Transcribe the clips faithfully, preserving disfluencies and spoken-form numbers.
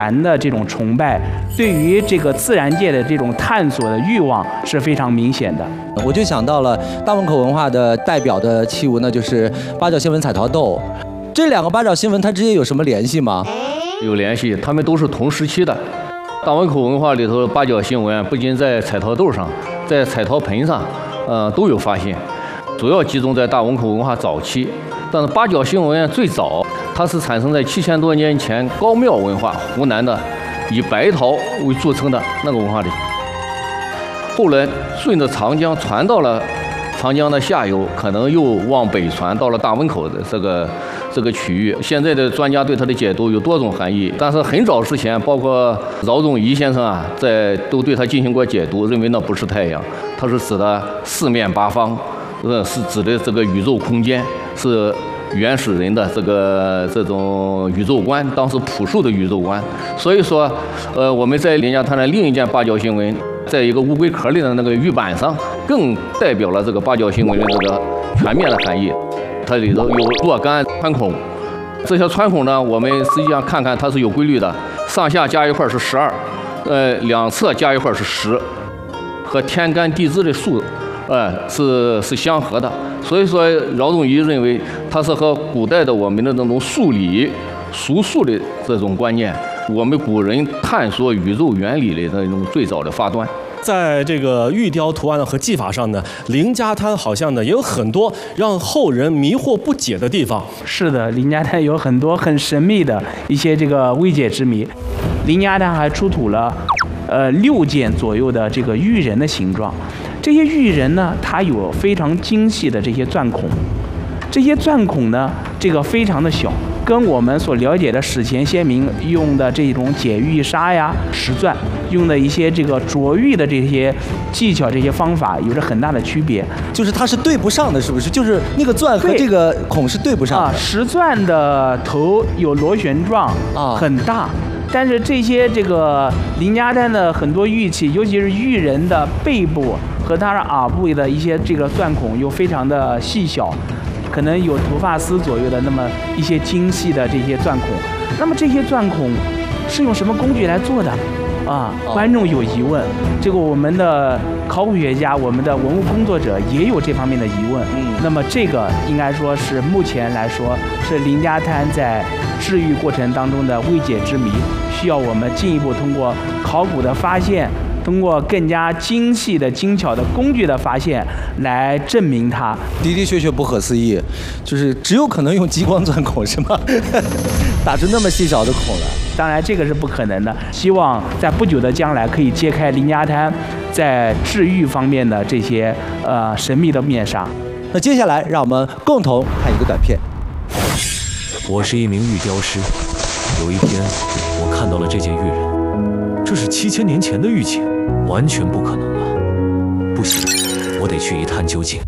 然的这种崇拜，对于这个自然界的这种探索的欲望是非常明显的。 我就想到了大汶口文化的代表的器物，那就是八角新闻彩陶豆。这两个八角新闻它之间有什么联系吗？ 有联系，它们都是同时期的。大汶口文化里头，八角新闻不仅在彩陶豆上，在彩陶盆上，呃，都有发现，主要集中在大汶口文化早期。但是八角新闻最早，它是产生在七千多年前高庙文化，湖南的以白陶为著称的那个文化里。后来顺着长江传到了长江的下游，可能又往北传到了大汶口的这个这个区域。现在的专家对它的解读有多种含义，但是很早之前，包括饶仲颐先生啊，在都对它进行过解读，认为那不是太阳，它是指的四面八方，呃，是指的这个宇宙空间，是原始人的这个这种宇宙观，当时朴素的宇宙观。所以说，呃，我们在林家滩的另一件八角新闻，在一个乌龟壳里的那个玉板上，更代表了这个八角新闻的这个全面的含义。它里头有若干穿孔，这些穿孔呢，我们实际上看看它是有规律的，上下加一块是十二，呃，两侧加一块是十，和天干地支的数，呃，是是相合的。所以说，饶仲颐认为它是和古代的我们的那种数理、数数的这种观念，我们古人探索宇宙原理的那种最早的发端。 在这个玉雕图案和技法上呢，林家滩好像呢也有很多让后人迷惑不解的地方。 是的，林家滩有很多很神秘的一些这个未解之谜。林家滩还出土了呃六件左右的这个玉人的形状。这些玉人呢，它有非常精细的这些钻孔，这些钻孔呢，这个非常的小，跟我们所了解的史前先民用的这种解玉砂呀、石钻用的一些这个琢玉的这些技巧、这些方法有着很大的区别。 就是它是对不上的，是不是？就是那个钻和这个孔是对不上的。 啊，石钻的头有螺旋状，啊，很大。但是这些这个林家滩的很多玉器，尤其是玉人的背部和他的耳部的一些这个钻孔又非常的细小，可能有头发丝左右的那么一些精细的这些钻孔。那么这些钻孔是用什么工具来做的？啊，观众有疑问，这个我们的考古学家、我们的文物工作者也有这方面的疑问。嗯，那么这个应该说是目前来说是林家滩在治愈过程当中的未解之谜，需要我们进一步通过考古的发现，通过更加精细的、精巧的工具的发现来证明它。 的的确确不可思议，就是只有可能用激光钻孔是吗？打出那么细小的孔来。 当然这个是不可能的，希望在不久的将来可以揭开林家滩在治愈方面的这些呃神秘的面纱。 那接下来让我们共同看一个短片。 我是一名玉雕师，有一天我看到了这件玉人，这是七千年前的玉器，完全不可能啊！不行，我得去一探究竟。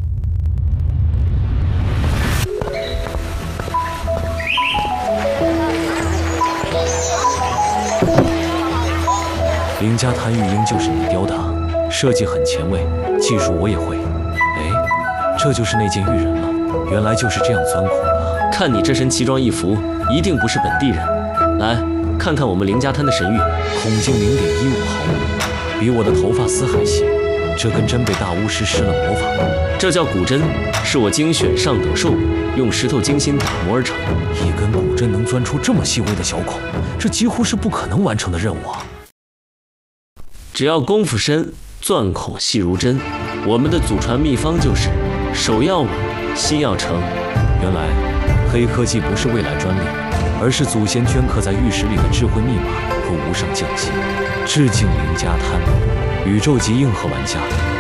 林家滩玉鹰就是你雕的，设计很前卫，技术我也会。哎，这就是那件玉人了，原来就是这样钻孔的。 看你这身奇装异服，一定不是本地人。来看看我们林家滩的神玉， 孔径零点一五毫米，比我的头发丝还细，这根针被大巫师施了魔法。 这叫骨针，是我精选上等兽骨，用石头精心打磨而成。 一根骨针能钻出这么细微的小孔，这几乎是不可能完成的任务啊！ 只要功夫深，钻孔细如针。我们的祖传秘方就是手要稳，心要诚。 原来黑科技不是未来专利，而是祖先镌刻在玉石里的智慧密码和无上匠心。致敬林家滩，宇宙级硬核玩家。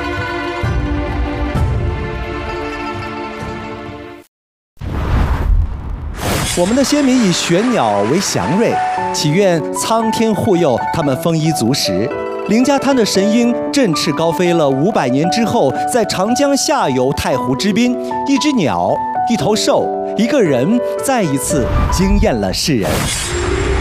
我们的先民以玄鸟为祥瑞，祈愿苍天护佑他们丰衣足食。林家滩的神鹰振翅高飞了五百年之后，在长江下游太湖之滨，一只鸟、一头兽、一个人，再一次惊艳了世人。